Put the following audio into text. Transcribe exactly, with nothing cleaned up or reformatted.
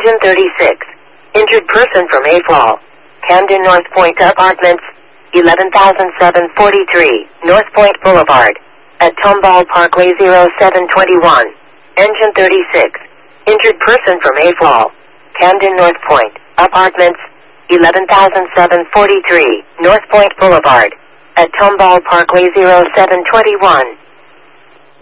Engine thirty-six. Injured person from Mayfall. Camden North Point Apartments, eleven thousand seven hundred forty-three, North Point Boulevard. At Tomball Parkway zero seven two one. Engine thirty-six. Injured person from Mayfall. Camden North Point Apartments, eleven thousand seven hundred forty-three, North Point Boulevard. At Tomball Parkway zero seven two one.